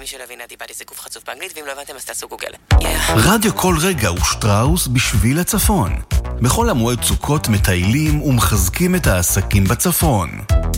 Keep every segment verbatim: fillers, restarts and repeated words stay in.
שלא הבינה, דיברתי זה גוף חצוף באנגלית, ואם לא הבנתם אז תעשו גוגל. רדיו כל רגע ושטראוס בשביל הצפון. בכל המועד סוכות מטיילים ומחזקים את העסקים בצפון.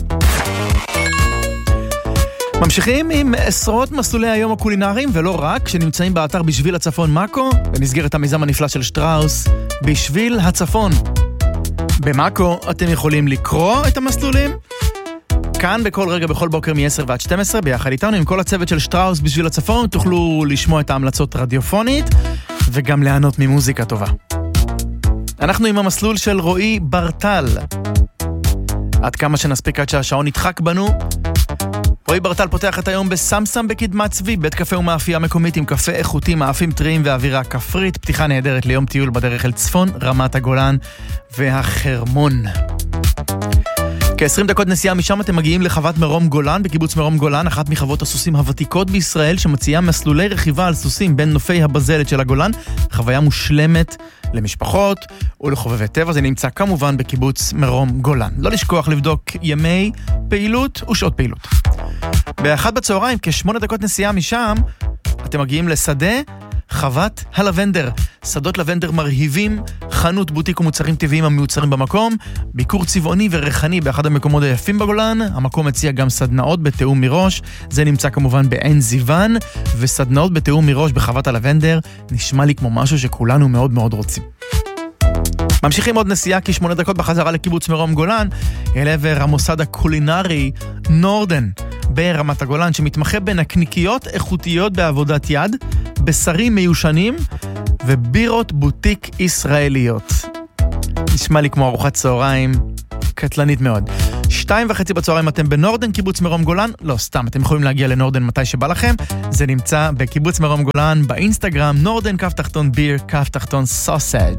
ממשיכים עם עשרות מסלולי היום הקולינריים, ולא רק, שנמצאים באתר בשביל הצפון מאקו, במסגרת המיזם הנפלא של שטראוס, בשביל הצפון. במאקו אתם יכולים לקרוא את המסלולים, כאן בכל רגע, בכל בוקר מ-עשר ועד שתים עשרה, ביחד איתנו עם כל הצוות של שטראוס בשביל הצפון, תוכלו לשמוע את ההמלצות רדיופונית, וגם ליהנות ממוזיקה טובה. אנחנו עם המסלול של רועי ברטל. עד כמה שנספיק עד שהשעון ידחק בנו. רועי ברטל פותח את היום בסמסם בקדמת צבי, בית קפה ומאפייה מקומית עם קפה איכותי, מאפים טריים ואווירה כפרית, פתיחה נהדרת ליום טיול בדרך אל צפון, רמת הגולן והחרמון. כ-עשרים דקות נסיעה משם אתם מגיעים לחוות מרום גולן, בקיבוץ מרום גולן, אחת מחוות הסוסים הוותיקות בישראל, שמציעה מסלולי רכיבה על סוסים בין נופי הבזלת של הגולן, חוויה מושלמת למשפחות ולחובבי טבע. זה נמצא כמובן בקיבוץ מרום גולן. לא לשכוח לבדוק ימי פעילות ושעות פעילות. באחת בצהריים, כשמונה דקות נסיעה משם, אתם מגיעים לשדה חוות הלבנדר, שדות לבנדר מרהיבים, חנות בוטיק ומוצרים טבעיים המיוצרים במקום, ביקור צבעוני וריחני באחד המקומות היפים בגולן. המקום מציע גם סדנאות בתאום מראש, זה נמצא כמובן בעין זיוון, וסדנאות בתאום מראש בחוות הלבנדר נשמע לי כמו משהו שכולנו מאוד מאוד רוצים. ממשיכים עוד נסיעה כשמונה דקות בחזרה לקיבוץ מרום גולן, אל עבר המוסד הקולינרי נורדן ברמת הגולן, שמתמחה בנקניקיות איכותיות בעבודת יד, בשרים מיושנים ובירות בוטיק ישראליות. נשמע לי כמו ארוחת צהריים קטלנית מאוד. שתיים וחצי בצהריים אתם בנורדן, קיבוץ מרום גולן. לא, סתם, אתם יכולים להגיע לנורדן מתי שבא לכם. זה נמצא בקיבוץ מרום גולן, באינסטגרם, נורדן כף תחתון ביר, כף תחתון סוסאג'.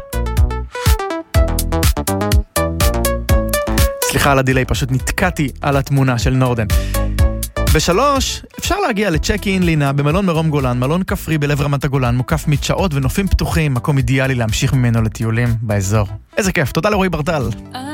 סליחה על הדילי, פשוט נתקעתי על התמונה של נורדן. בשלוש, אפשר להגיע לצ'ק אין לינה במלון מרום גולן, מלון כפרי בלב רמת הגולן, מוקף מדשאות ונופים פתוחים, מקום אידיאלי להמשיך ממנו לטיולים באזור. איזה כיף, תודה לרועי ברטל.